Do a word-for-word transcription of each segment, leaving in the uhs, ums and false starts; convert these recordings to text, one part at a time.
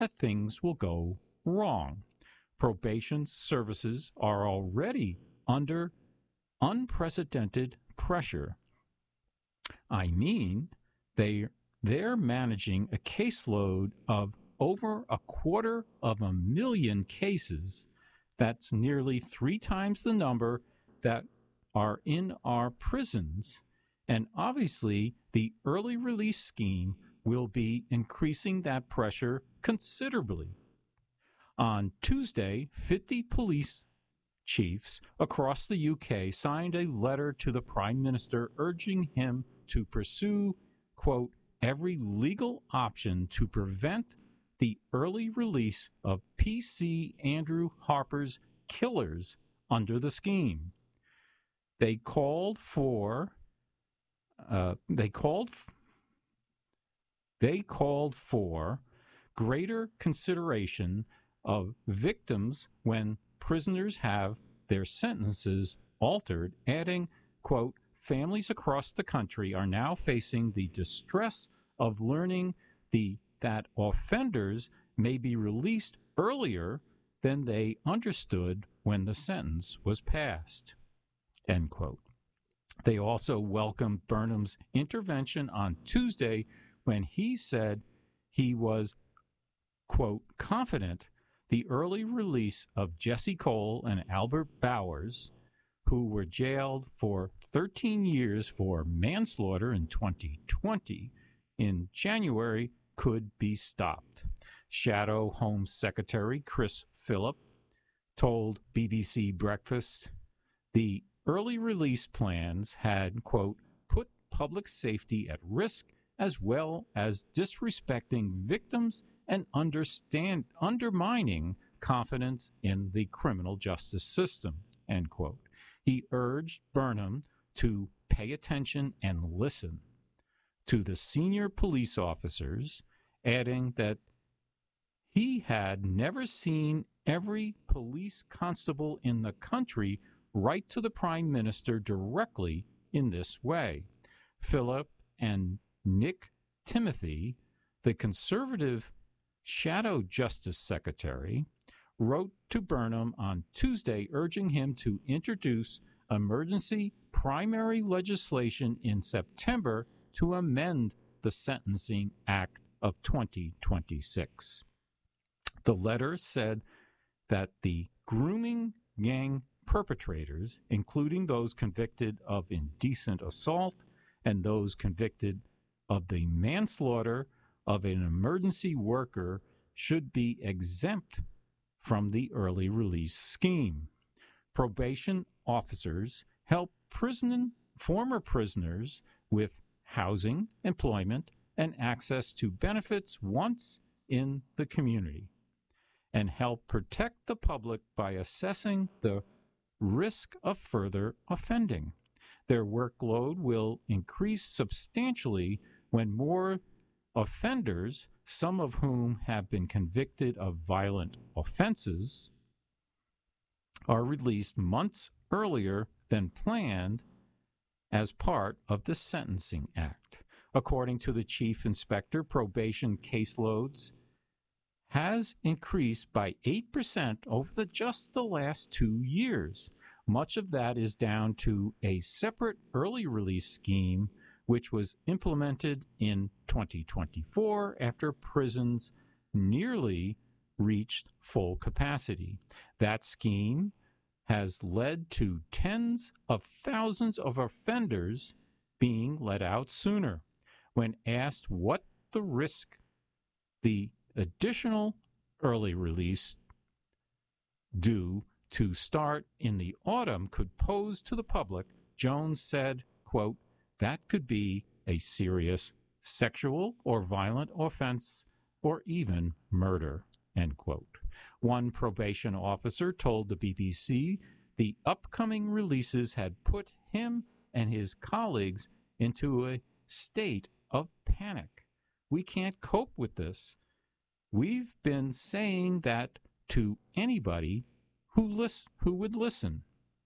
that things will go wrong. Probation services are already under unprecedented pressure. I mean, they, they're managing a caseload of over a quarter of a million cases. That's nearly three times the number that are in our prisons. And obviously, the early release scheme will be increasing that pressure considerably. On Tuesday, fifty police chiefs across the U K signed a letter to the Prime Minister urging him to pursue, quote, every legal option to prevent the early release of P C Andrew Harper's killers under the scheme. They called for, uh, they called, f- they called for greater consideration of victims when prisoners have their sentences altered, adding, quote, families across the country are now facing the distress of learning the that offenders may be released earlier than they understood when the sentence was passed, end quote. They also welcomed Burnham's intervention on Tuesday when he said he was, quote, confident the early release of Jesse Cole and Albert Bowers, who were jailed for thirteen years for manslaughter in twenty twenty, in January could be stopped. Shadow Home Secretary Chris Philip told B B C Breakfast the early release plans had, quote, put public safety at risk as well as disrespecting victims and understand undermining confidence in the criminal justice system, end quote. He urged Burnham to pay attention and listen to the senior police officers, adding that he had never seen every police constable in the country write to the Prime Minister directly in this way. Philip and Nick Timothy, the Conservative Shadow Justice Secretary, wrote to Burnham on Tuesday urging him to introduce emergency primary legislation in September to amend the Sentencing Act of twenty twenty-six. The letter said that the grooming gang perpetrators, including those convicted of indecent assault and those convicted of the manslaughter of an emergency worker, should be exempt from the early release scheme. Probation officers help prison former prisoners with housing, employment, and access to benefits once in the community, and help protect the public by assessing the risk of further offending. Their workload will increase substantially when more offenders, some of whom have been convicted of violent offenses, are released months earlier than planned as part of the Sentencing Act. According to the Chief Inspector, probation caseloads has increased by eight percent over the, just the last two years. Much of that is down to a separate early release scheme which was implemented in twenty twenty-four after prisons nearly reached full capacity. That scheme has led to tens of thousands of offenders being let out sooner. When asked what the risk the additional early release due to start in the autumn could pose to the public, Jones said, quote, that could be a serious sexual or violent offense or even murder, end quote. One probation officer told the B B C the upcoming releases had put him and his colleagues into a state of panic. We can't cope with this. We've been saying that to anybody who lis- who would listen.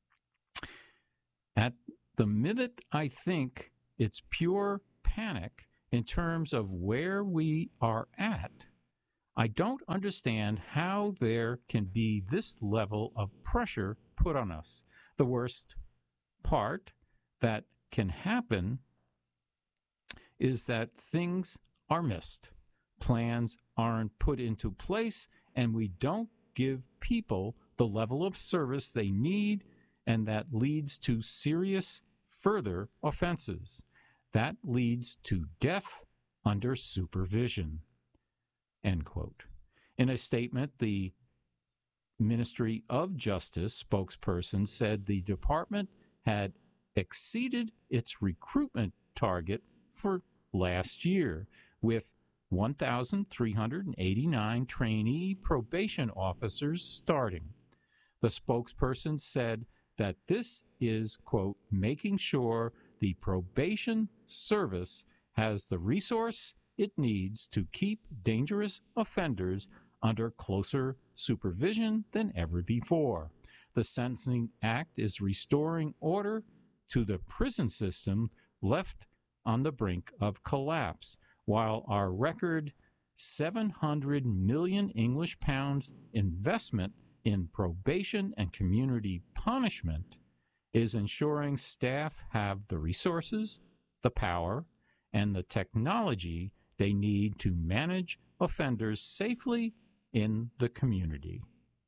At the minute, I think it's pure panic in terms of where we are at. I don't understand how there can be this level of pressure put on us. The worst part that can happen is that things are missed, plans aren't put into place, and we don't give people the level of service they need, and that leads to serious further offenses. That leads to death under supervision. End quote. In a statement, the Ministry of Justice spokesperson said the department had exceeded its recruitment target for last year, with one thousand three hundred eighty-nine trainee probation officers starting. The spokesperson said that this is, quote, making sure the probation service has the resource it needs to keep dangerous offenders under closer supervision than ever before. The Sentencing Act is restoring order to the prison system left on the brink of collapse, while our record seven hundred million English pounds investment in probation and community punishment is ensuring staff have the resources, the power, and the technology they need to manage offenders safely in the community.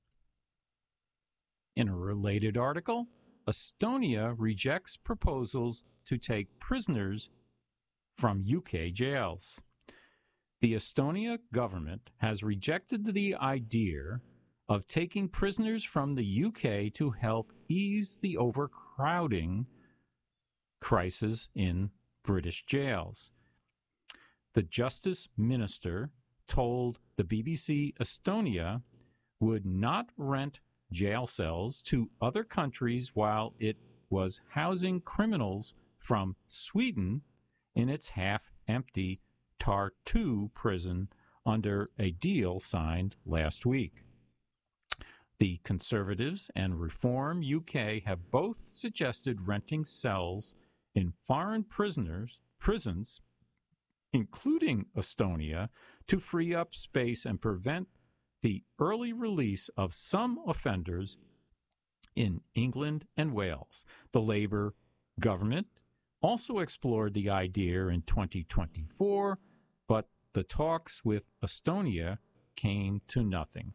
In a related article, Estonia rejects proposals to take prisoners from U K jails. The Estonia government has rejected the idea of taking prisoners from the U K to help ease the overcrowding crisis in British jails. The Justice Minister told the B B C Estonia would not rent jail cells to other countries while it was housing criminals from Sweden in its half-empty Tartu prison under a deal signed last week. The Conservatives and Reform U K have both suggested renting cells in foreign prisoners prisons, including Estonia, to free up space and prevent the early release of some offenders in England and Wales. The Labour government also explored the idea in twenty twenty-four, but the talks with Estonia came to nothing.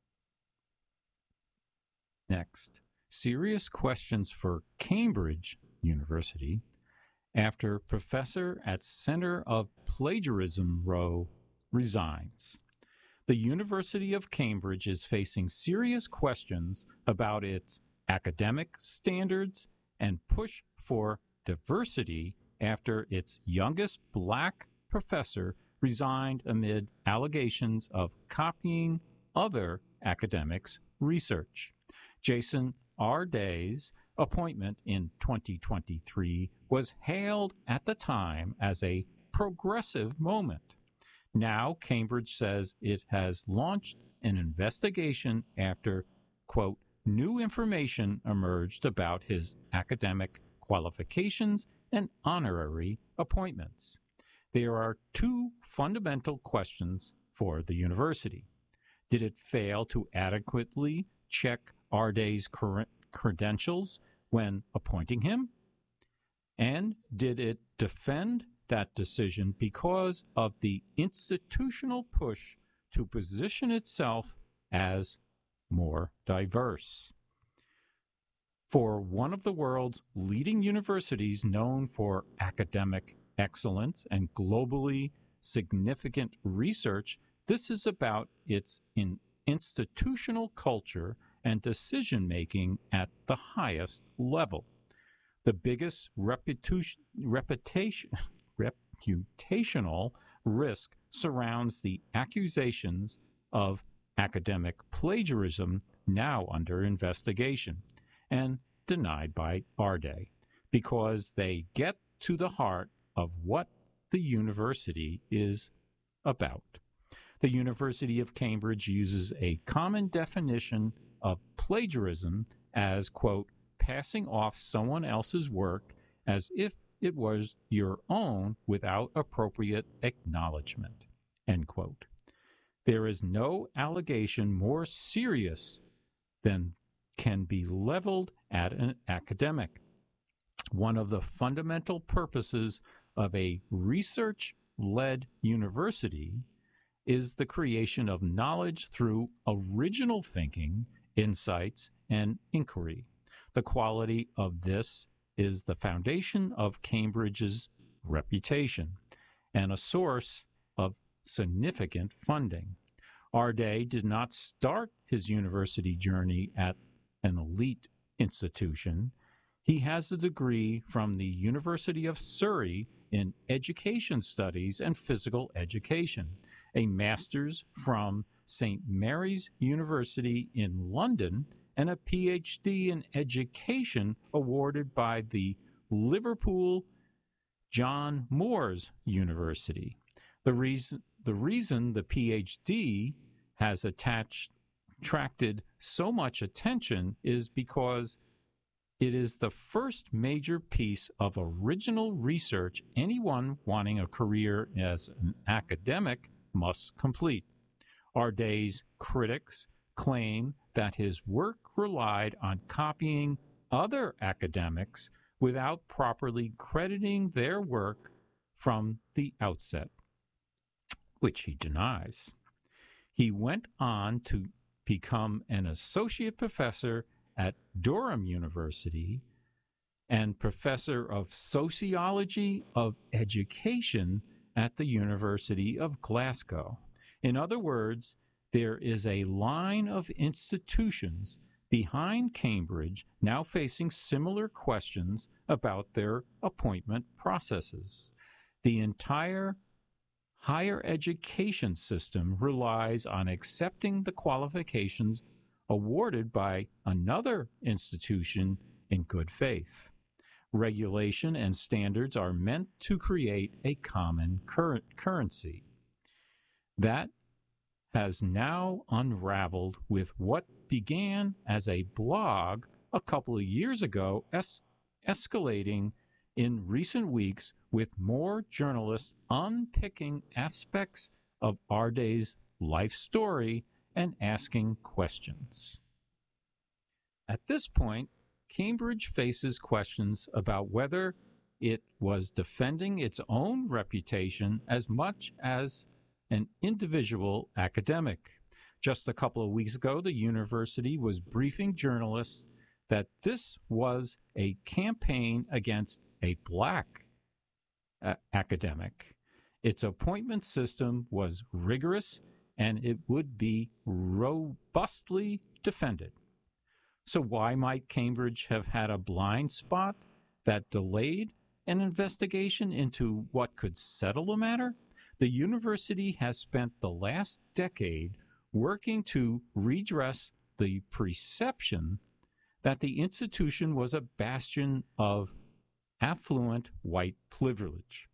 Next, serious questions for Cambridge University after professor at Center of Plagiarism Row resigns. The University of Cambridge is facing serious questions about its academic standards and push for diversity after its youngest black professor resigned amid allegations of copying other academics' research. Jason Arday's appointment in twenty twenty-three was hailed at the time as a progressive moment. Now, Cambridge says it has launched an investigation after, quote, new information emerged about his academic qualifications and honorary appointments. There are two fundamental questions for the university. Did it fail to adequately check Arday's current credentials when appointing him? And did it defend that decision because of the institutional push to position itself as more diverse? For one of the world's leading universities known for academic excellence and globally significant research, this is about its in institutional culture and decision-making at the highest level. The biggest reputation, reputation, reputational risk surrounds the accusations of academic plagiarism now under investigation and denied by Arday, because they get to the heart of what the university is about. The University of Cambridge uses a common definition of plagiarism as, quote, passing off someone else's work as if it was your own without appropriate acknowledgement, end quote. There is no allegation more serious than can be leveled at an academic. One of the fundamental purposes of a research-led university is the creation of knowledge through original thinking, insights, and inquiry. The quality of this is the foundation of Cambridge's reputation and a source of significant funding. Ardagh did not start his university journey at an elite institution. He has a degree from the University of Surrey in Education Studies and Physical Education, a master's from Saint Mary's University in London, and a P H D in Education awarded by the Liverpool John Moores University. The reason, the reason the P H D has attached, attracted so much attention is because it is the first major piece of original research anyone wanting a career as an academic must complete. Ardagh's critics claim that his work relied on copying other academics without properly crediting their work from the outset, which he denies. He went on to become an associate professor at Durham University and professor of sociology of education at the University of Glasgow. In other words, there is a line of institutions behind Cambridge now facing similar questions about their appointment processes. The entire higher education system relies on accepting the qualifications awarded by another institution in good faith. Regulation and standards are meant to create a common cur- currency. That has now unraveled with what began as a blog a couple of years ago, es- escalating in recent weeks with more journalists unpicking aspects of Ardagh's life story and asking questions. At this point, Cambridge faces questions about whether it was defending its own reputation as much as an individual academic. Just a couple of weeks ago, the university was briefing journalists that this was a campaign against a black uh, academic. Its appointment system was rigorous and it would be robustly defended. So why might Cambridge have had a blind spot that delayed an investigation into what could settle the matter? The university has spent the last decade working to redress the perception that the institution was a bastion of affluent white privilege.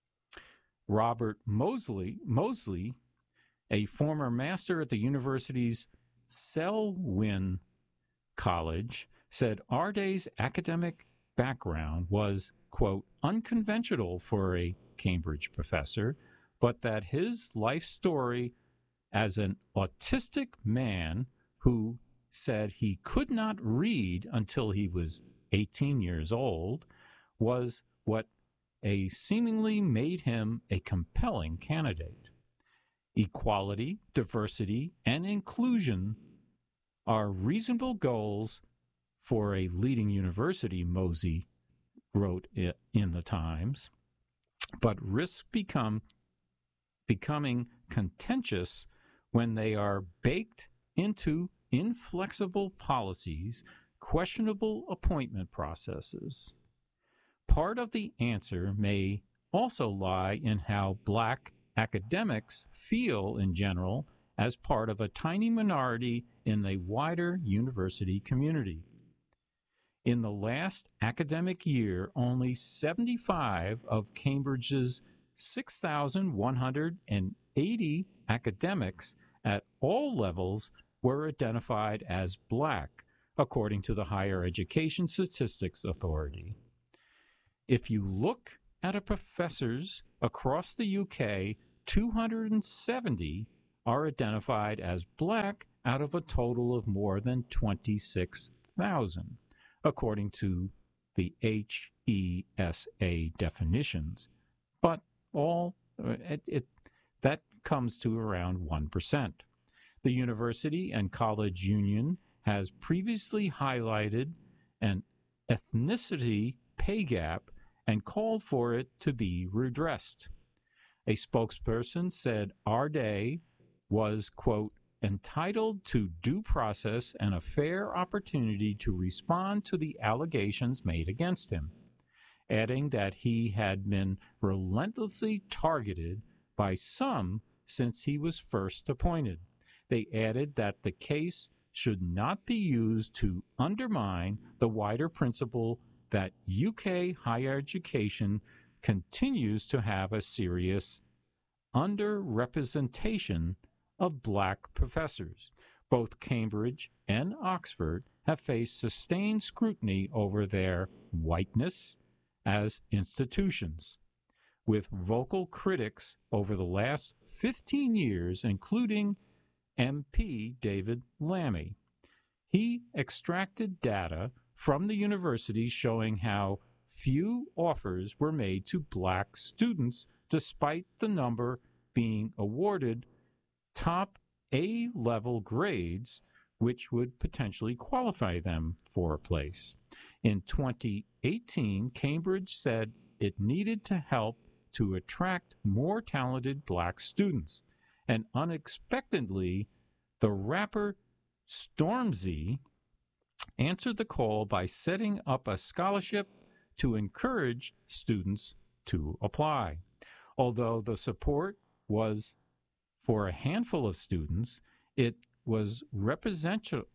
Robert Mosley, Mosley, a former master at the university's Selwyn College, said Ardagh's academic background was, quote, unconventional for a Cambridge professor, but that his life story as an autistic man who said he could not read until he was eighteen years old was what a seemingly made him a compelling candidate. Equality, diversity, and inclusion are reasonable goals for a leading university, Mosey wrote in the Times, but risk become becoming contentious when they are baked into inflexible policies, questionable appointment processes. Part of the answer may also lie in how black academics feel in general as part of a tiny minority in the wider university community. In the last academic year, only seventy-five of Cambridge's six thousand one hundred eighty academics at all levels were identified as black, according to the Higher Education Statistics Authority. If you look at a professors across the U K, two hundred seventy are identified as black out of a total of more than twenty-six thousand, according to the H E S A definitions. But all it, it that comes to around one percent. The University and College Union has previously highlighted an ethnicity pay gap and called for it to be redressed. A spokesperson said Arday was, quote, entitled to due process and a fair opportunity to respond to the allegations made against him, adding that he had been relentlessly targeted by some since he was first appointed. They added that the case should not be used to undermine the wider principle that U K higher education continues to have a serious underrepresentation of black professors. Both Cambridge and Oxford have faced sustained scrutiny over their whiteness as institutions, with vocal critics over the last fifteen years, including M P David Lammy. He extracted data from the university showing how few offers were made to black students despite the number being awarded top A-level grades, which would potentially qualify them for a place. In twenty eighteen, Cambridge said it needed to help to attract more talented black students. And unexpectedly, the rapper Stormzy answered the call by setting up a scholarship to encourage students to apply. Although the support was for a handful of students, it was representative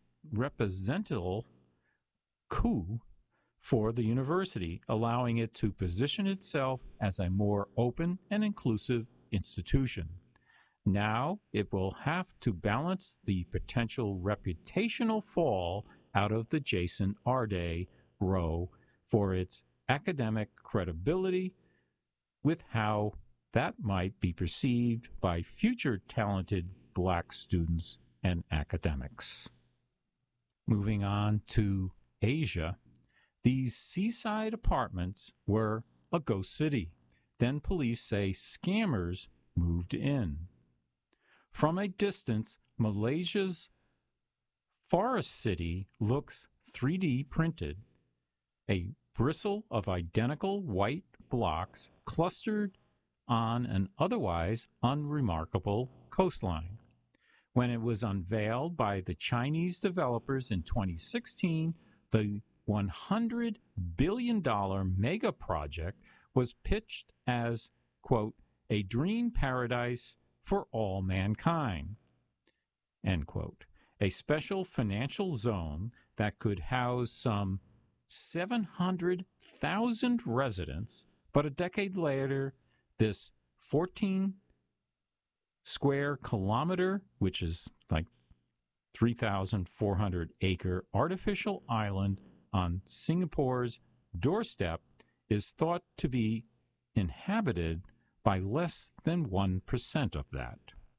coup for the university, allowing it to position itself as a more open and inclusive institution. Now it will have to balance the potential reputational fall out of the Jason Arday row for its academic credibility with how that might be perceived by future talented black students and academics. Moving on to Asia, these seaside apartments were a ghost city. Then police say scammers moved in. From a distance, Malaysia's Forest City looks three D printed, a bristle of identical white blocks clustered on an otherwise unremarkable coastline. When it was unveiled by the Chinese developers in twenty sixteen, the one hundred billion dollars mega project was pitched as, quote, a dream paradise for all mankind, end quote. A special financial zone that could house some seven hundred thousand residents, but a decade later, this fourteen square kilometer, which is like three thousand four hundred acre artificial island on Singapore's doorstep, is thought to be inhabited by less than one percent of that.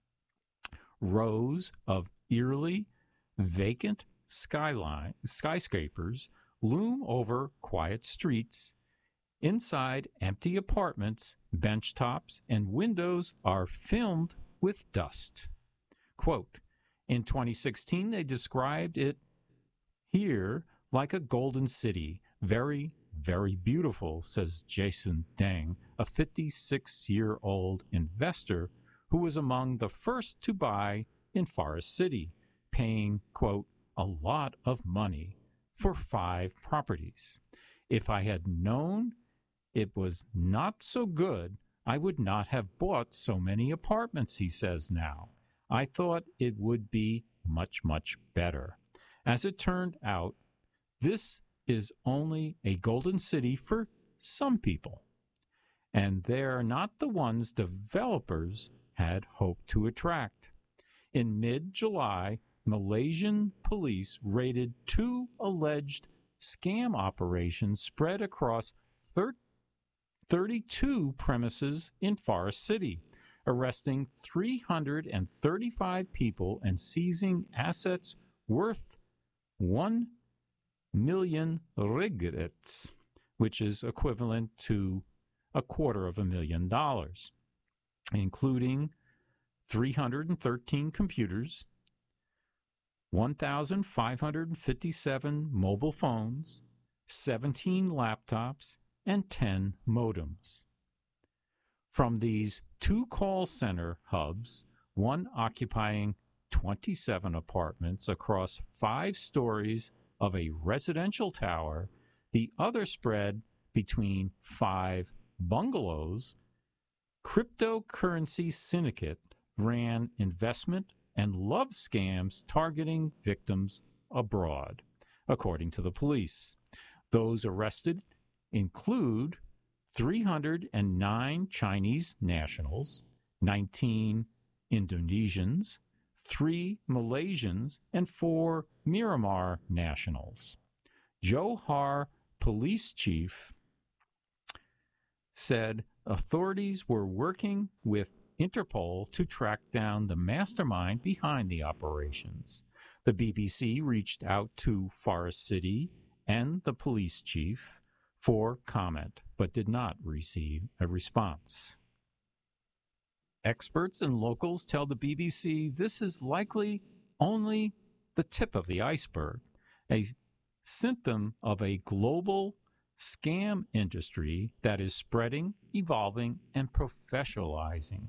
Rows of eerily vacant skyline skyscrapers loom over quiet streets. Inside, empty apartments, bench tops, and windows are filmed with dust. Quote, in twenty sixteen, they described it here like a golden city, very, very beautiful, says Jason Deng, a fifty-six-year-old investor who was among the first to buy in Forest City, paying, quote, a lot of money for five properties. If I had known it was not so good, I would not have bought so many apartments, he says now. I thought it would be much, much better. As it turned out, this is only a golden city for some people, and they're not the ones developers had hoped to attract. In mid-July, Malaysian police raided two alleged scam operations spread across thirty-two premises in Forest City. arresting three hundred thirty-five people and seizing assets worth one million riggits, which is equivalent to a quarter of a million dollars, including three hundred thirteen computers, one thousand five hundred fifty-seven mobile phones, seventeen laptops, and ten modems. From these two call center hubs, one occupying twenty-seven apartments across five stories of a residential tower, the other spread between five bungalows, Cryptocurrency Syndicate ran investment and love scams targeting victims abroad, according to the police. Those arrested include three hundred nine Chinese nationals, nineteen Indonesians, three Malaysians, and four Myanmar nationals. Johor Police Chief said authorities were working with Interpol to track down the mastermind behind the operations. The B B C reached out to Forest City and the police chief for comment, but did not receive a response. Experts and locals tell the B B C this is likely only the tip of the iceberg, a symptom of a global scam industry that is spreading, evolving, and professionalizing.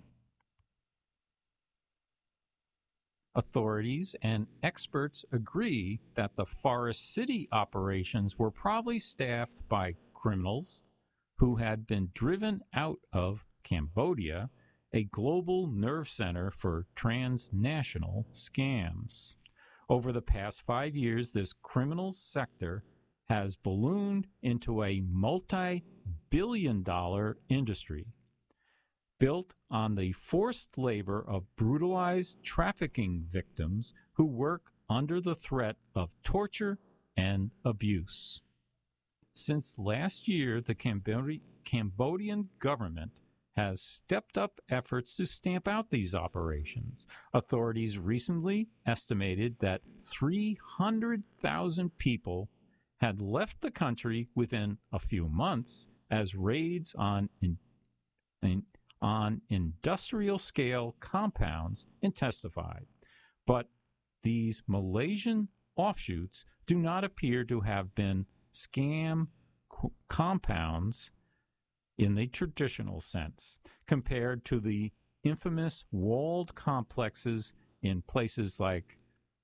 Authorities and experts agree that the Forest City operations were probably staffed by criminals who had been driven out of Cambodia, a global nerve center for transnational scams. Over the past five years, this criminal sector has ballooned into a multi-billion dollar industry built on the forced labor of brutalized trafficking victims who work under the threat of torture and abuse. Since last year, the Cambodi- Cambodian government has stepped up efforts to stamp out these operations. Authorities recently estimated that three hundred thousand people had left the country within a few months as raids on in, in, on industrial-scale compounds intensified. But these Malaysian offshoots do not appear to have been scam co- compounds in the traditional sense, compared to the infamous walled complexes in places like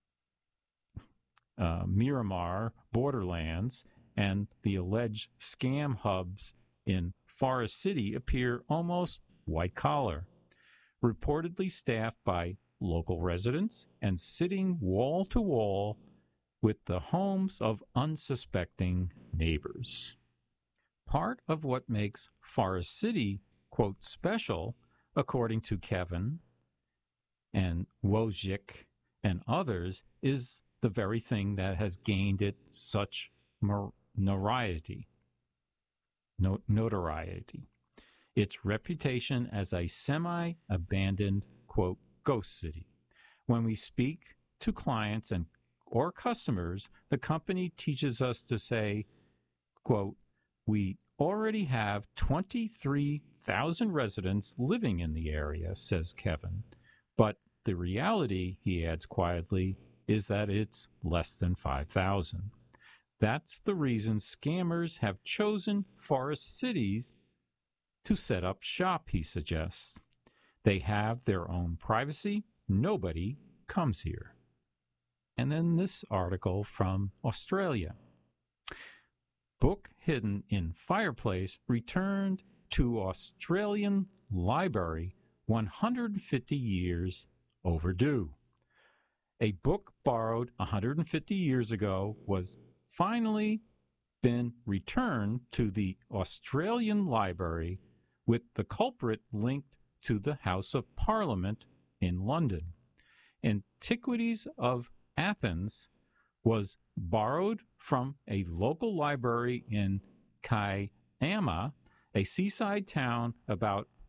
uh, Myanmar, borderlands, and the alleged scam hubs in Forest City appear almost white-collar, reportedly staffed by local residents and sitting wall-to-wall with the homes of unsuspecting neighbors. Part of what makes Forest City, quote, special, according to Kevin and Wojcik and others, is the very thing that has gained it such notoriety. No, notoriety. Its reputation as a semi-abandoned, quote, ghost city. When we speak to clients and or customers, the company teaches us to say, quote, we already have twenty-three thousand residents living in the area, says Kevin. But the reality, he adds quietly, is that it's less than five thousand. That's the reason scammers have chosen Forest Cities to set up shop, he suggests. They have their own privacy. Nobody comes here. And then this article from Australia. Book hidden in fireplace returned to Australian library one hundred fifty years overdue. A book borrowed one hundred fifty years ago was finally been returned to the Australian library, with the culprit linked to the House of Parliament in London. Antiquities of Athens was borrowed from a local library in Kiama, a seaside town about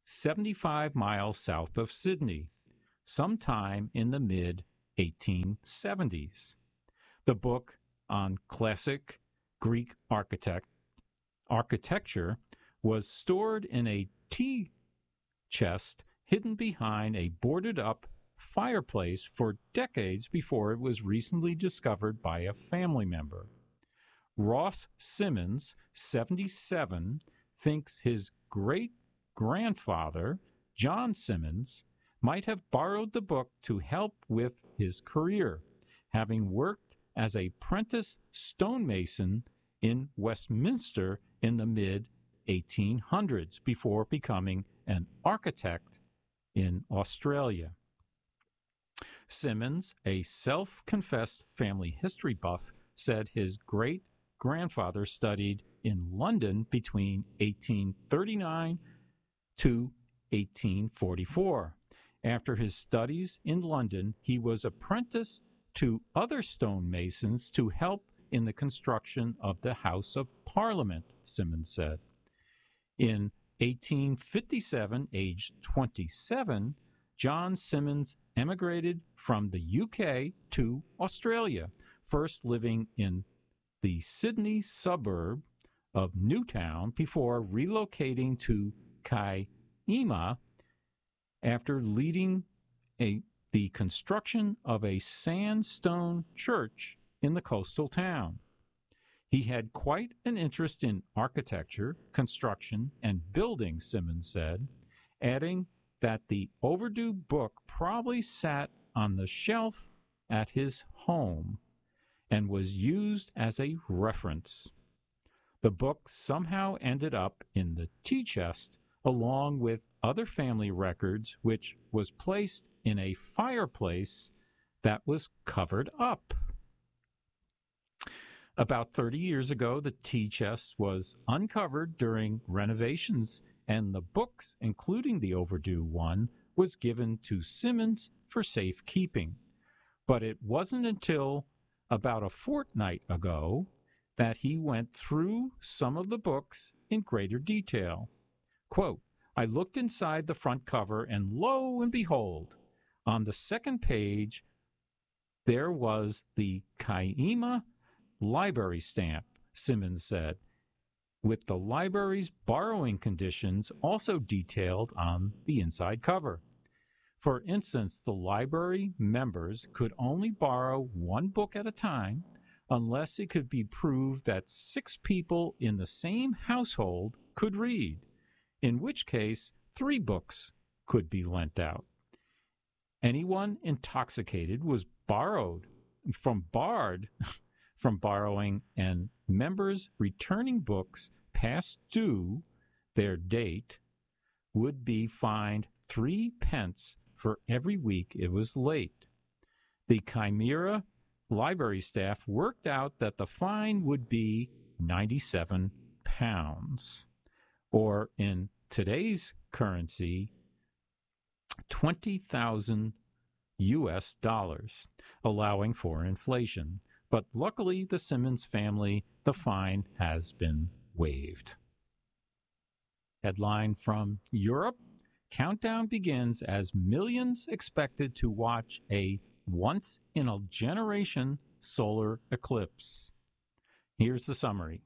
seventy-five miles south of Sydney, sometime in the mid eighteen seventies. The book on classic Greek architect, architecture was stored in a tea chest hidden behind a boarded-up fireplace for decades before it was recently discovered by a family member. Ross Simmons, seventy-seven, thinks his great-grandfather, John Simmons, might have borrowed the book to help with his career, having worked as a apprentice stonemason in Westminster in the mid eighteen hundreds before becoming an architect in Australia. Simmons, a self-confessed family history buff, said his great-grandfather studied in London between eighteen thirty-nine to eighteen forty-four. After his studies in London, he was apprenticed to other stonemasons to help in the construction of the House of Parliament, Simmons said. In eighteen fifty-seven, aged twenty-seven, John Simmons emigrated from the U K to Australia, first living in the Sydney suburb of Newtown before relocating to Kiama after leading a, the construction of a sandstone church in the coastal town. He had quite an interest in architecture, construction, and building, Simmons said, adding that the overdue book probably sat on the shelf at his home and was used as a reference. The book somehow ended up in the tea chest along with other family records, which was placed in a fireplace that was covered up. About thirty years ago, the tea chest was uncovered during renovations, and the books, including the overdue one, was given to Simmons for safekeeping. But it wasn't until about a fortnight ago that he went through some of the books in greater detail. Quote, I looked inside the front cover, and lo and behold, on the second page, there was the Kiama library stamp, Simmons said, with the library's borrowing conditions also detailed on the inside cover. For instance, the library members could only borrow one book at a time unless it could be proved that six people in the same household could read, in which case three books could be lent out. Anyone intoxicated was borrowed from barred from borrowing, and members returning books past due their date would be fined three pence for every week it was late. The Chimera library staff worked out that the fine would be ninety-seven pounds, or in today's currency, twenty thousand U S dollars, allowing for inflation. But luckily, the Simmons family, the fine has been waived. Headline from Europe, countdown begins as millions expected to watch a once-in-a-generation solar eclipse. Here's the summary.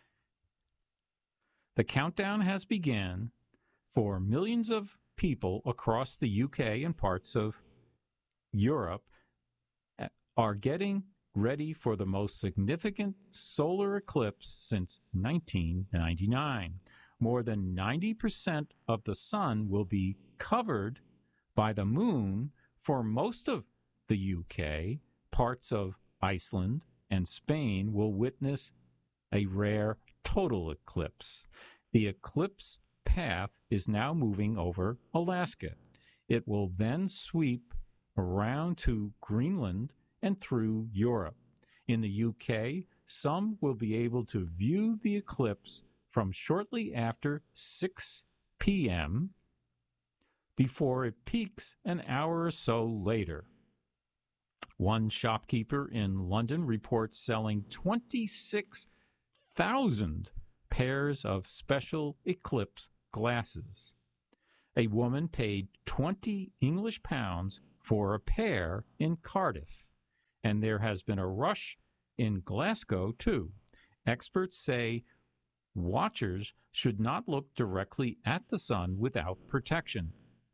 The countdown has begun for millions of people across the U K and parts of Europe are getting ready for the most significant solar eclipse since nineteen ninety-nine. More than ninety percent of the sun will be covered by the moon for most of the U K. Parts of Iceland and Spain will witness a rare total eclipse. The eclipse path is now moving over Alaska. It will then sweep around to Greenland and through Europe. In the U K, some will be able to view the eclipse from shortly after six p.m. before it peaks an hour or so later. One shopkeeper in London reports selling twenty-six thousand pairs of special eclipse glasses. A woman paid twenty English pounds for a pair in Cardiff, and there has been a rush in Glasgow, too. Experts say watchers should not look directly at the sun without protection.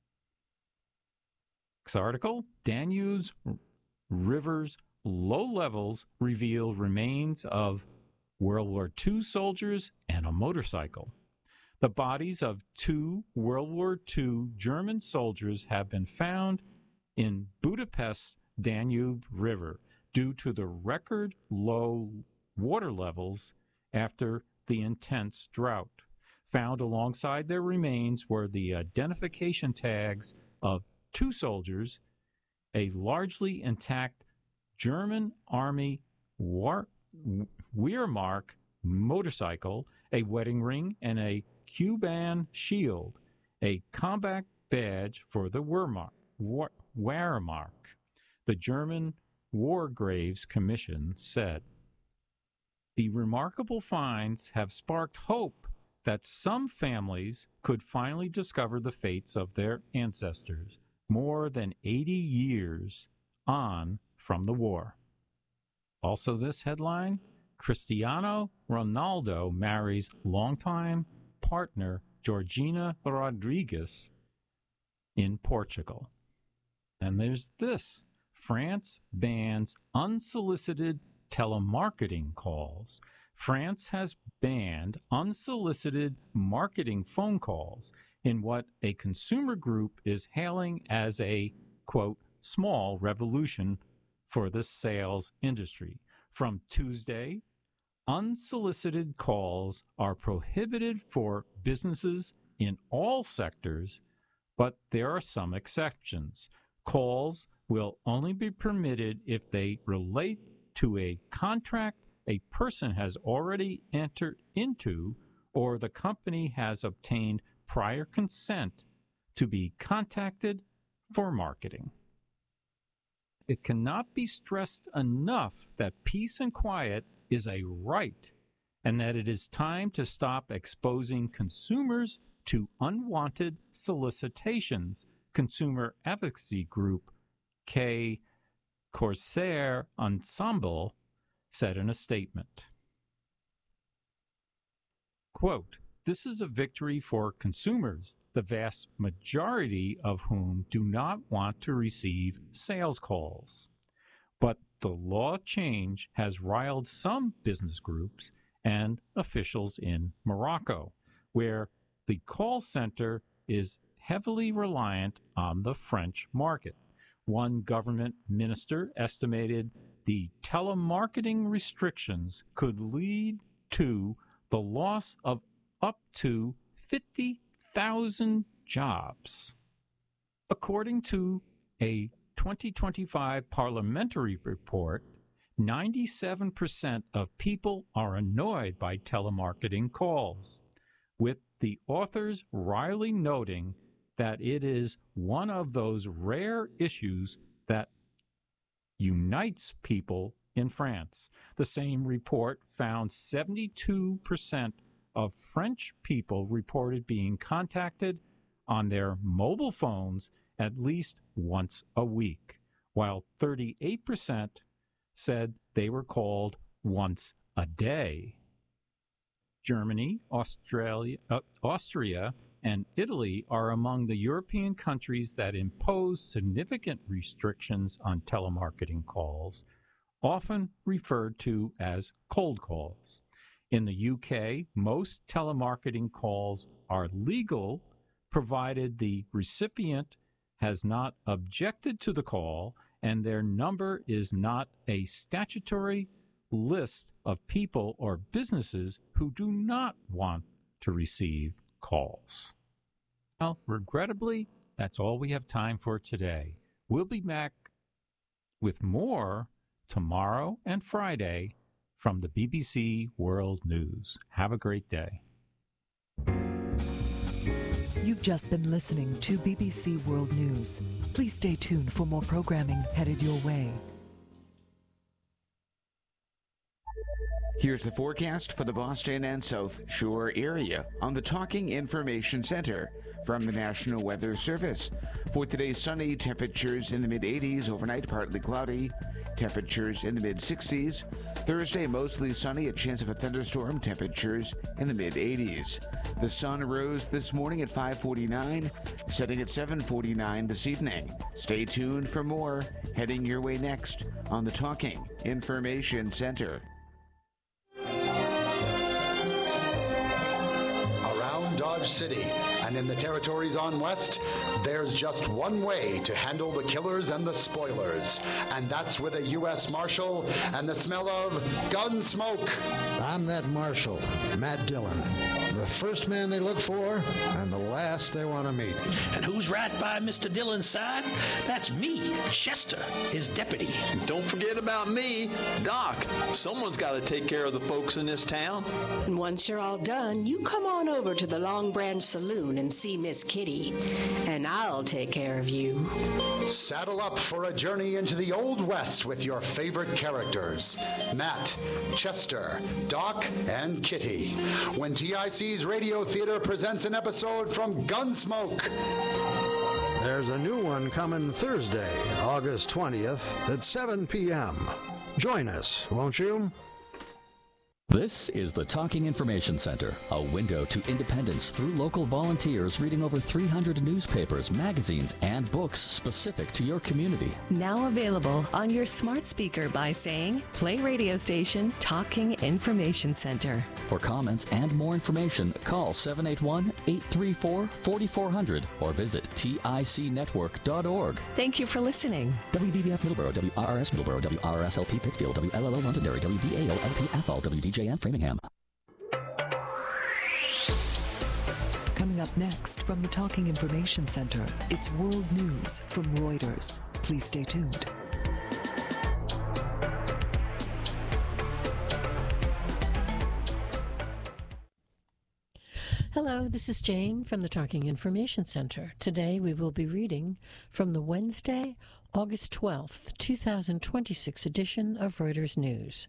Next article, Danube's River's low levels reveal remains of World War Two soldiers and a motorcycle. The bodies of two World War Two German soldiers have been found in Budapest's Danube River due to the record low water levels after the intense drought. Found alongside their remains were the identification tags of two soldiers, a largely intact German Army War- Wehrmacht motorcycle, a wedding ring, and a Cuban shield, a combat badge for the Wehrmacht. Wehrmacht. The German War Graves Commission said. The remarkable finds have sparked hope that some families could finally discover the fates of their ancestors more than eighty years on from the war. Also this headline, Cristiano Ronaldo marries longtime partner Georgina Rodriguez in Portugal. And there's this, France bans unsolicited telemarketing calls. France has banned unsolicited marketing phone calls in what a consumer group is hailing as a, quote, small revolution for the sales industry. From Tuesday, unsolicited calls are prohibited for businesses in all sectors, but there are some exceptions. Calls will only be permitted if they relate to a contract a person has already entered into or the company has obtained prior consent to be contacted for marketing. It cannot be stressed enough that peace and quiet is a right and that it is time to stop exposing consumers to unwanted solicitations, consumer advocacy group K Corsair Ensemble said in a statement. Quote, "This is a victory for consumers, the vast majority of whom do not want to receive sales calls. But the law change has riled some business groups and officials in Morocco, where the call center is heavily reliant on the French market. One government minister estimated the telemarketing restrictions could lead to the loss of up to fifty thousand jobs. According to a twenty twenty-five parliamentary report, ninety-seven percent of people are annoyed by telemarketing calls, with the authors wryly noting that it is one of those rare issues that unites people in France. The same report found seventy-two percent of French people reported being contacted on their mobile phones at least once a week, while thirty-eight percent said they were called once a day. Germany, Australia, uh, Austria, and Italy are among the European countries that impose significant restrictions on telemarketing calls, often referred to as cold calls. In the U K, most telemarketing calls are legal, provided the recipient has not objected to the call and their number is not a statutory list of people or businesses who do not want to receive calls. Well, regrettably, that's all we have time for today. We'll be back with more tomorrow and Friday from the B B C World News. Have a great day. You've just been listening to B B C World News. Please stay tuned for more programming headed your way. Here's the forecast for the Boston and South Shore area on the Talking Information Center from the National Weather Service. For today, sunny, temperatures in the mid-eighties, overnight partly cloudy, temperatures in the mid-sixties. Thursday, mostly sunny, a chance of a thunderstorm, temperatures in the mid-eighties. The sun rose this morning at five forty-nine, setting at seven forty-nine this evening. Stay tuned for more, heading your way next on the Talking Information Center. Around Dodge City and in the territories on West, there's just one way to handle the killers and the spoilers, and that's with a U S Marshal and the smell of gun smoke. I'm that Marshal, Matt Dillon. The first man they look for and the last they want to meet. And who's right by Mister Dillon's side? That's me, Chester, his deputy. Don't forget about me, Doc. Someone's got to take care of the folks in this town. And once you're all done, you come on over to the Long Branch Saloon and see Miss Kitty, and I'll take care of you. Saddle up for a journey into the Old West with your favorite characters, Matt, Chester, Doc, and Kitty, when T I C's Radio Theater presents an episode from Gunsmoke. There's a new one coming Thursday, August twentieth at seven p.m. Join us, won't you? This is the Talking Information Center, a window to independence through local volunteers reading over three hundred newspapers, magazines, and books specific to your community. Now available on your smart speaker by saying, play radio station Talking Information Center. For comments and more information, call seven eight one, eight three four, four four zero zero or visit tic network dot org. Thank you for listening. W V B F Middleborough, W R R S Middleborough, W R R S L P Pittsfield, W L L O Londonderry, W V A O L P Athol, W D J M Framingham. Coming up next from the Talking Information Center, it's World News from Reuters. Please stay tuned. Hello, this is Jane from the Talking Information Center. Today we will be reading from the Wednesday, August twelfth, twenty twenty-six edition of Reuters News.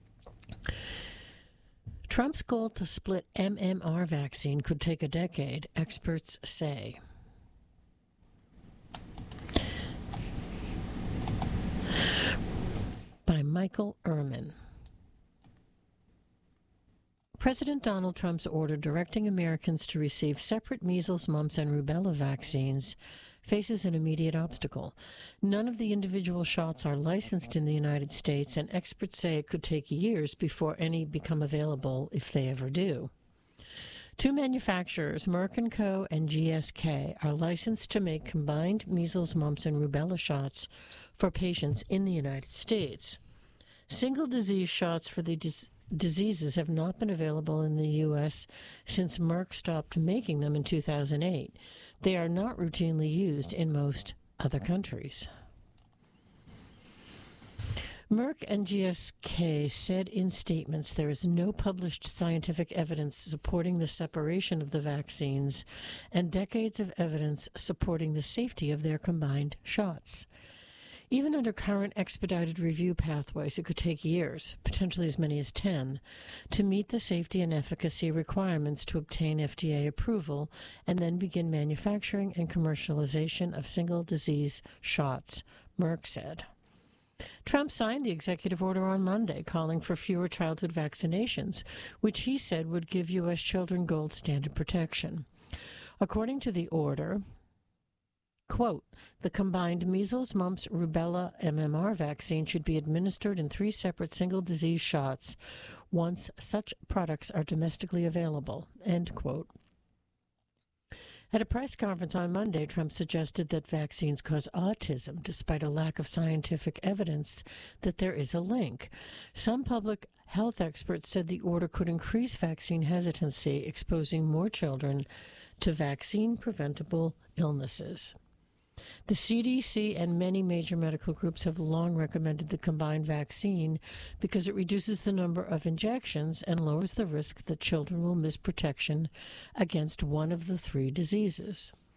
Trump's goal to split M M R vaccine could take a decade, experts say. By Michael Ehrman. President Donald Trump's order directing Americans to receive separate measles, mumps, and rubella vaccines faces an immediate obstacle. None of the individual shots are licensed in the United States, and experts say it could take years before any become available, if they ever do. Two manufacturers, Merck and Co. and G S K, are licensed to make combined measles, mumps, and rubella shots for patients in the United States. Single disease shots for the dis- diseases have not been available in the U S since Merck stopped making them in two thousand eight. They are not routinely used in most other countries. Merck and G S K said in statements there is no published scientific evidence supporting the separation of the vaccines and decades of evidence supporting the safety of their combined shots. Even under current expedited review pathways, it could take years, potentially as many as ten, to meet the safety and efficacy requirements to obtain F D A approval and then begin manufacturing and commercialization of single-disease shots, Merck said. Trump signed the executive order on Monday calling for fewer childhood vaccinations, which he said would give U S children gold standard protection. According to the order, quote, the combined measles, mumps, rubella, M M R vaccine should be administered in three separate single-disease shots once such products are domestically available, end quote. At a press conference on Monday, Trump suggested that vaccines cause autism, despite a lack of scientific evidence that there is a link. Some public health experts said the order could increase vaccine hesitancy, exposing more children to vaccine-preventable illnesses. The C D C and many major medical groups have long recommended the combined vaccine because it reduces the number of injections and lowers the risk that children will miss protection against one of the three diseases.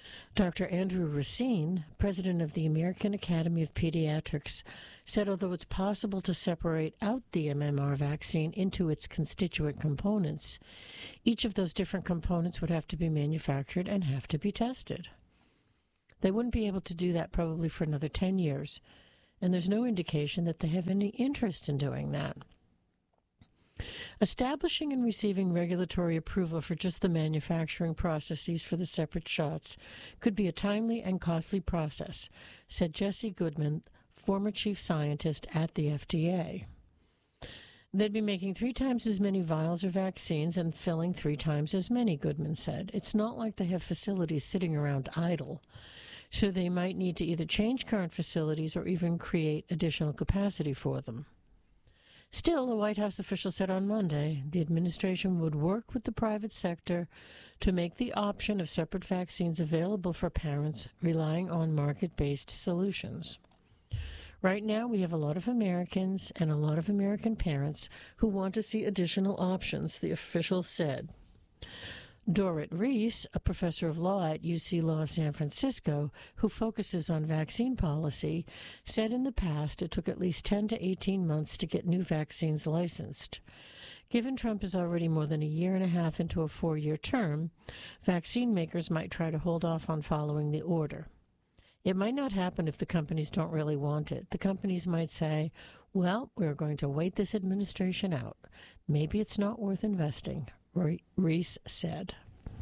Doctor Andrew Racine, president of the American Academy of Pediatrics, said although it's possible to separate out the M M R vaccine into its constituent components, each of those different components would have to be manufactured and have to be tested. They wouldn't be able to do that probably for another ten years, and there's no indication that they have any interest in doing that. Establishing and receiving regulatory approval for just the manufacturing processes for the separate shots could be a timely and costly process, said Jesse Goodman, former chief scientist at the F D A. They'd be making three times as many vials of vaccines and filling three times as many, Goodman said. It's not like they have facilities sitting around idle, so they might need to either change current facilities or even create additional capacity for them. Still, a White House official said on Monday the administration would work with the private sector to make the option of separate vaccines available for parents relying on market-based solutions. Right now, we have a lot of Americans and a lot of American parents who want to see additional options, the official said. Dorit Reese, a professor of law at U C Law San Francisco, who focuses on vaccine policy, said in the past it took at least ten to eighteen months to get new vaccines licensed. Given Trump is already more than a year and a half into a four-year term, vaccine makers might try to hold off on following the order. It might not happen if the companies don't really want it. The companies might say, well, we're going to wait this administration out. Maybe it's not worth investing, Reese said.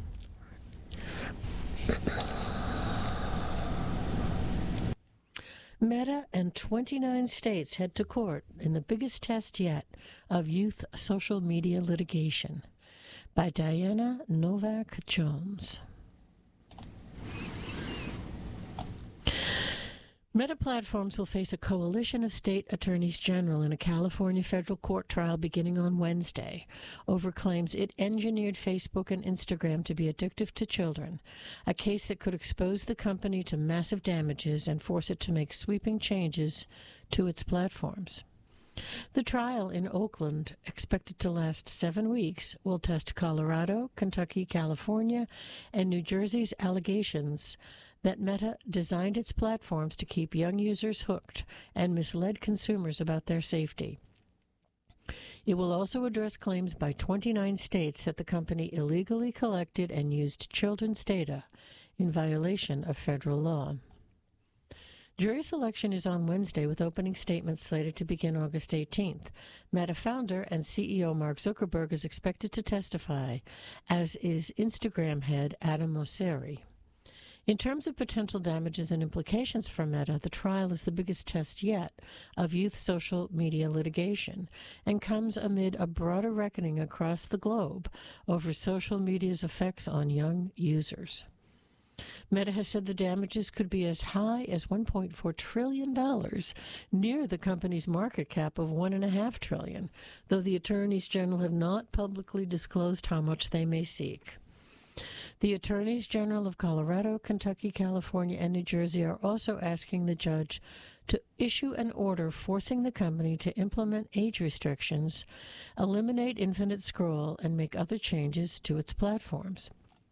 Meta and twenty-nine states head to court in the biggest test yet of youth social media litigation. By Diana Novak-Jones. Meta Platforms will face a coalition of state attorneys general in a California federal court trial beginning on Wednesday over claims it engineered Facebook and Instagram to be addictive to children, a case that could expose the company to massive damages and force it to make sweeping changes to its platforms. The trial in Oakland, expected to last seven weeks, will test Colorado, Kentucky, California, and New Jersey's allegations that Meta designed its platforms to keep young users hooked and misled consumers about their safety. It will also address claims by twenty-nine states that the company illegally collected and used children's data in violation of federal law. Jury selection is on Wednesday with opening statements slated to begin August eighteenth. Meta founder and C E O Mark Zuckerberg is expected to testify, as is Instagram head Adam Mosseri. In terms of potential damages and implications for Meta, the trial is the biggest test yet of youth social media litigation and comes amid a broader reckoning across the globe over social media's effects on young users. Meta has said the damages could be as high as one point four trillion dollars, near the company's market cap of one point five trillion dollars, though the attorneys general have not publicly disclosed how much they may seek. The attorneys general of Colorado, Kentucky, California, and New Jersey are also asking the judge to issue an order forcing the company to implement age restrictions, eliminate infinite scroll, and make other changes to its platforms.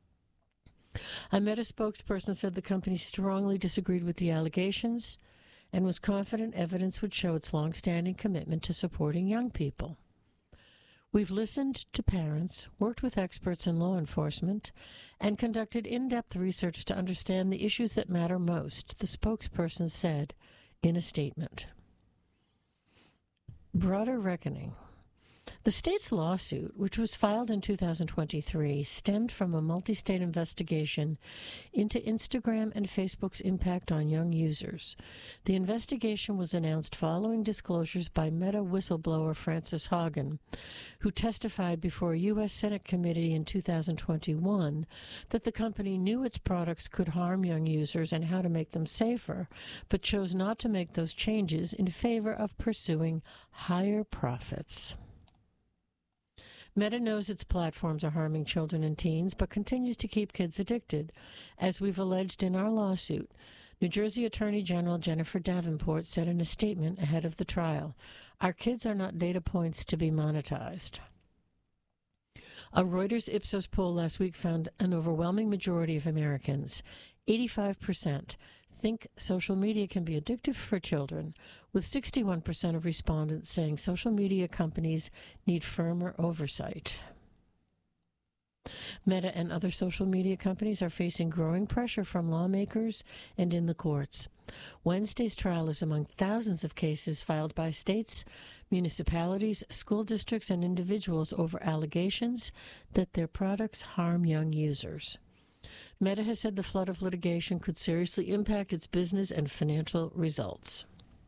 A Meta spokesperson said the company strongly disagreed with the allegations and was confident evidence would show its long-standing commitment to supporting young people. We've listened to parents, worked with experts in law enforcement, and conducted in-depth research to understand the issues that matter most, the spokesperson said in a statement. Broader reckoning. The state's lawsuit, which was filed in two thousand twenty-three, stemmed from a multi-state investigation into Instagram and Facebook's impact on young users. The investigation was announced following disclosures by Meta whistleblower Frances Haugen, who testified before a U S Senate committee in two thousand twenty-one that the company knew its products could harm young users and how to make them safer, but chose not to make those changes in favor of pursuing higher profits. Meta knows its platforms are harming children and teens, but continues to keep kids addicted, as we've alleged in our lawsuit. New Jersey Attorney General Jennifer Davenport said in a statement ahead of the trial, "Our kids are not data points to be monetized." A Reuters Ipsos poll last week found an overwhelming majority of Americans, eighty-five percent think social media can be addictive for children, with sixty-one percent of respondents saying social media companies need firmer oversight. Meta and other social media companies are facing growing pressure from lawmakers and in the courts. Wednesday's trial is among thousands of cases filed by states, municipalities, school districts, and individuals over allegations that their products harm young users. Meta has said the flood of litigation could seriously impact its business and financial results.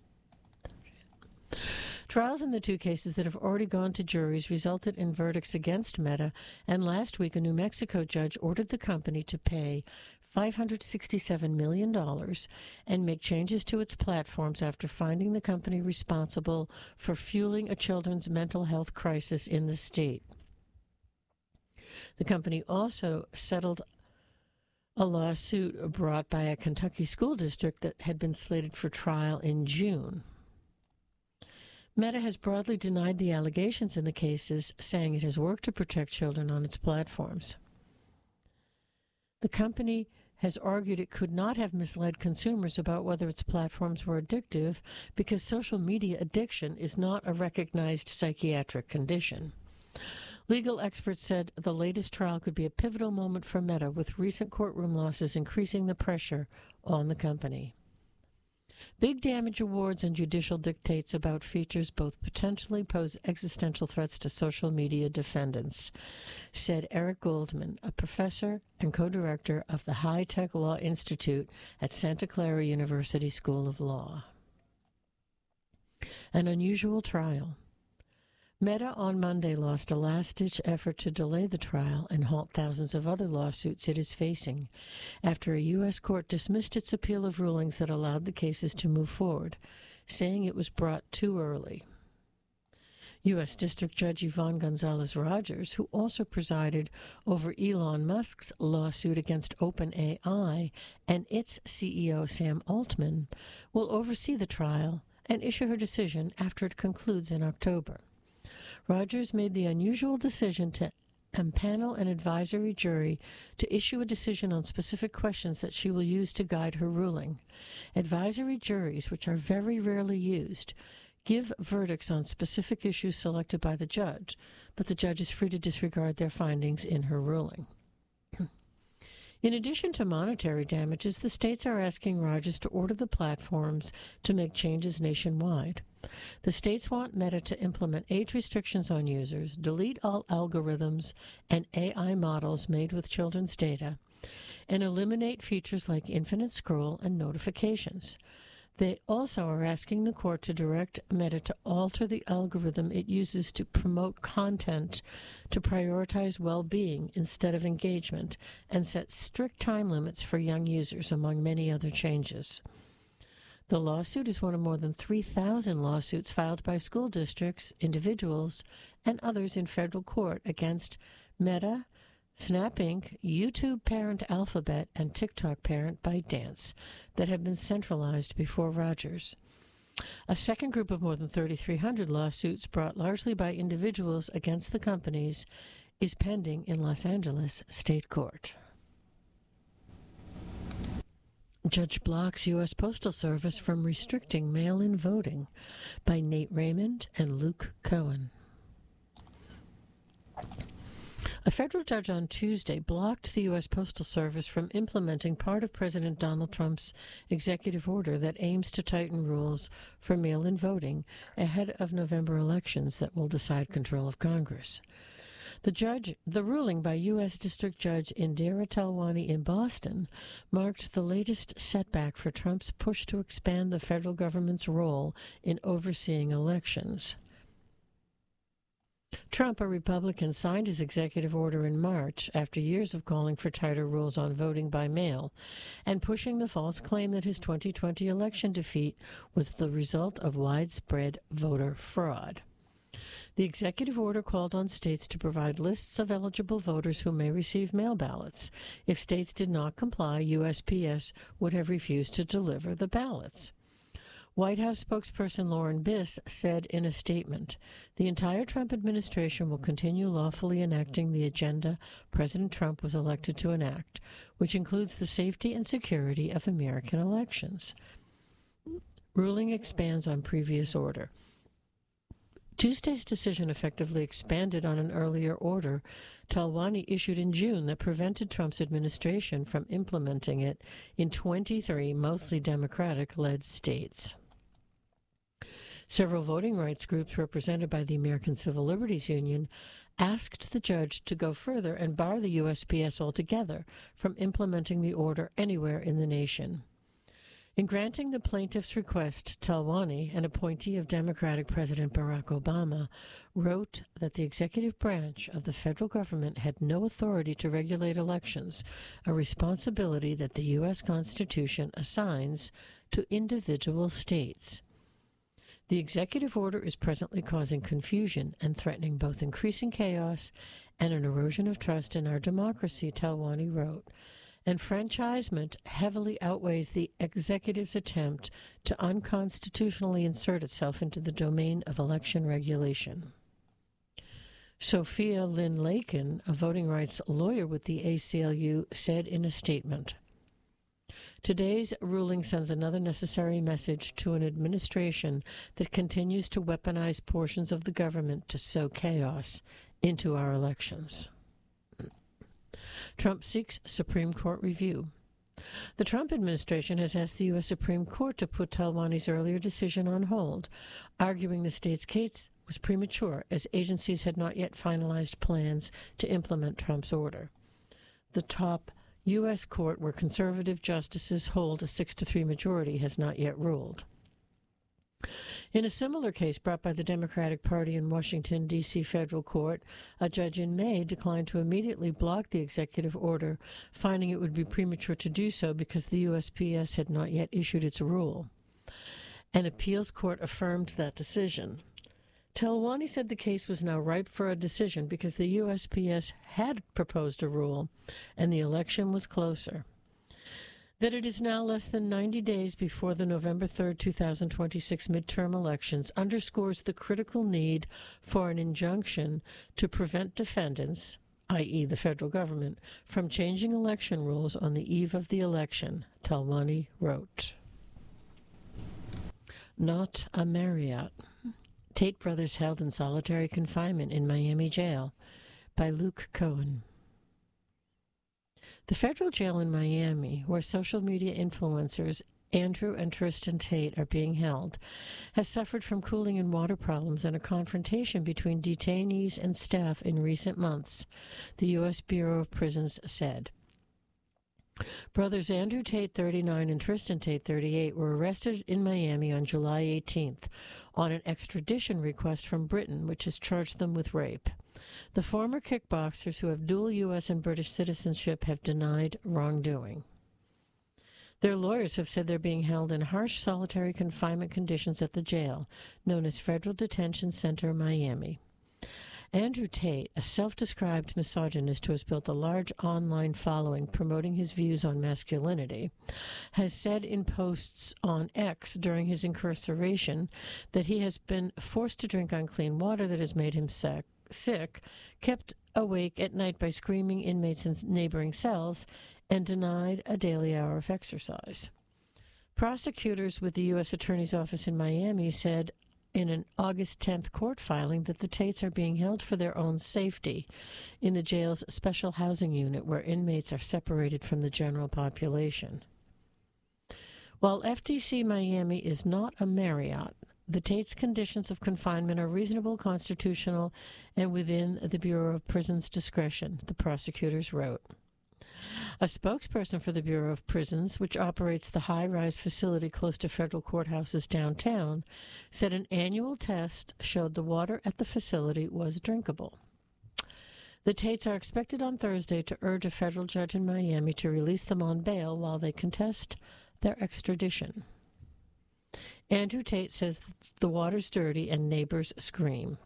Trials in the two cases that have already gone to juries resulted in verdicts against Meta, and last week a New Mexico judge ordered the company to pay five hundred sixty-seven million dollars and make changes to its platforms after finding the company responsible for fueling a children's mental health crisis in the state. The company also settled a lawsuit brought by a Kentucky school district that had been slated for trial in June. Meta has broadly denied the allegations in the cases, saying it has worked to protect children on its platforms. The company has argued it could not have misled consumers about whether its platforms were addictive because social media addiction is not a recognized psychiatric condition. Legal experts said the latest trial could be a pivotal moment for Meta, with recent courtroom losses increasing the pressure on the company. Big damage awards and judicial dictates about features both potentially pose existential threats to social media defendants, said Eric Goldman, a professor and co-director of the High Tech Law Institute at Santa Clara University School of Law. An unusual trial. Meta on Monday lost a last-ditch effort to delay the trial and halt thousands of other lawsuits it is facing after a U S court dismissed its appeal of rulings that allowed the cases to move forward, saying it was brought too early. U S District Judge Yvonne Gonzalez-Rogers, who also presided over Elon Musk's lawsuit against OpenAI and its C E O Sam Altman, will oversee the trial and issue her decision after it concludes in October. Rogers made the unusual decision to empanel an advisory jury to issue a decision on specific questions that she will use to guide her ruling. Advisory juries, which are very rarely used, give verdicts on specific issues selected by the judge, but the judge is free to disregard their findings in her ruling. In addition to monetary damages, the states are asking Rogers to order the platforms to make changes nationwide. The states want Meta to implement age restrictions on users, delete all algorithms and A I models made with children's data, and eliminate features like infinite scroll and notifications. They also are asking the court to direct Meta to alter the algorithm it uses to promote content to prioritize well-being instead of engagement and set strict time limits for young users, among many other changes. The lawsuit is one of more than three thousand lawsuits filed by school districts, individuals, and others in federal court against Meta, Snap Incorporated, YouTube parent Alphabet, and TikTok parent ByteDance that have been centralized before Rogers. A second group of more than thirty-three hundred lawsuits brought largely by individuals against the companies is pending in Los Angeles State Court. Judge blocks U S Postal Service from restricting mail-in voting by Nate Raymond and Luke Cohen. A federal judge on Tuesday blocked the U S Postal Service from implementing part of President Donald Trump's executive order that aims to tighten rules for mail-in voting ahead of November elections that will decide control of Congress. The judge, the ruling by U S District Judge Indira Talwani in Boston marked the latest setback for Trump's push to expand the federal government's role in overseeing elections. Trump, a Republican, signed his executive order in March after years of calling for tighter rules on voting by mail and pushing the false claim that his twenty twenty election defeat was the result of widespread voter fraud. The executive order called on states to provide lists of eligible voters who may receive mail ballots. If states did not comply, U S P S would have refused to deliver the ballots. White House spokesperson Lauren Biss said in a statement, "The entire Trump administration will continue lawfully enacting the agenda President Trump was elected to enact, which includes the safety and security of American elections." Ruling expands on previous order. Tuesday's decision effectively expanded on an earlier order Talwani issued in June that prevented Trump's administration from implementing it in twenty-three mostly Democratic-led states. Several voting rights groups represented by the American Civil Liberties Union asked the judge to go further and bar the U S P S altogether from implementing the order anywhere in the nation. In granting the plaintiff's request, Talwani, an appointee of Democratic President Barack Obama, wrote that the executive branch of the federal government had no authority to regulate elections, a responsibility that the U S Constitution assigns to individual states. The executive order is presently causing confusion and threatening both increasing chaos and an erosion of trust in our democracy, Talwani wrote. Enfranchisement heavily outweighs the executive's attempt to unconstitutionally insert itself into the domain of election regulation. Sophia Lynn Lakin, a voting rights lawyer with the A C L U, said in a statement, "Today's ruling sends another necessary message to an administration that continues to weaponize portions of the government to sow chaos into our elections." Trump seeks Supreme Court review. The Trump administration has asked the U S Supreme Court to put Talwani's earlier decision on hold, arguing the state's case was premature as agencies had not yet finalized plans to implement Trump's order. The top U S court, where conservative justices hold a six to three majority, has not yet ruled. In a similar case brought by the Democratic Party in Washington, D C federal court, a judge in May declined to immediately block the executive order, finding it would be premature to do so because the U S P S had not yet issued its rule. An appeals court affirmed that decision. Talwani said the case was now ripe for a decision because the U S P S had proposed a rule and the election was closer. That it is now less than ninety days before the November third, two thousand twenty-six midterm elections underscores the critical need for an injunction to prevent defendants, that is the federal government, from changing election rules on the eve of the election, Talwani wrote. Not a Marriott. Tate brothers held in solitary confinement in Miami jail, by Luke Cohen. The federal jail in Miami, where social media influencers Andrew and Tristan Tate are being held, has suffered from cooling and water problems and a confrontation between detainees and staff in recent months, the U S Bureau of Prisons said. Brothers Andrew Tate, thirty-nine, and Tristan Tate, thirty-eight, were arrested in Miami on July eighteenth on an extradition request from Britain, which has charged them with rape. The former kickboxers, who have dual U S and British citizenship, have denied wrongdoing. Their lawyers have said they're being held in harsh solitary confinement conditions at the jail, known as Federal Detention Center, Miami. Andrew Tate, a self-described misogynist who has built a large online following promoting his views on masculinity, has said in posts on X during his incarceration that he has been forced to drink unclean water that has made him sick, sick, kept awake at night by screaming inmates in neighboring cells, and denied a daily hour of exercise. Prosecutors with the U S Attorney's Office in Miami said in an August tenth court filing that the Tates are being held for their own safety in the jail's special housing unit where inmates are separated from the general population. While F D C Miami is not a Marriott, the Tates' conditions of confinement are reasonable, constitutional, and within the Bureau of Prisons' discretion, the prosecutors wrote. A spokesperson for the Bureau of Prisons, which operates the high-rise facility close to federal courthouses downtown, said an annual test showed the water at the facility was drinkable. The Tates are expected on Thursday to urge a federal judge in Miami to release them on bail while they contest their extradition. Andrew Tate says the water's dirty and neighbors scream.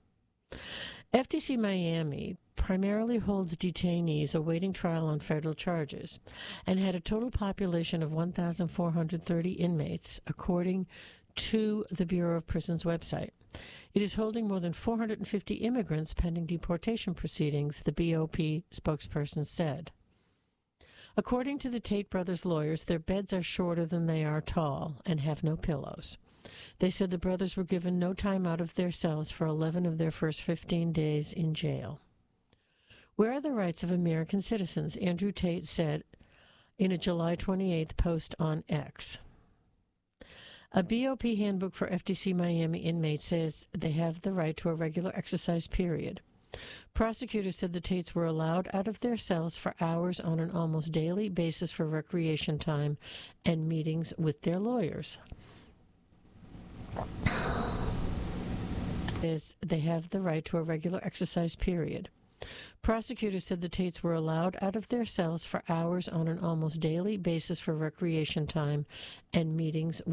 F D C Miami primarily holds detainees awaiting trial on federal charges and had a total population of one thousand four hundred thirty inmates, according to the Bureau of Prisons website. It is holding more than four hundred fifty immigrants pending deportation proceedings, the B O P spokesperson said. According to the Tate brothers' lawyers, their beds are shorter than they are tall and have no pillows. They said the brothers were given no time out of their cells for eleven of their first fifteen days in jail. Where are the rights of American citizens? Andrew Tate said in a July twenty-eighth post on X. A B O P handbook for F D C Miami inmates says they have the right to a regular exercise period. Prosecutors said the Tates were allowed out of their cells for hours on an almost daily basis for recreation time and meetings with their lawyers. Is they have the right to a regular exercise period. Prosecutors said the Tates were allowed out of their cells for hours on an almost daily basis for recreation time and meetings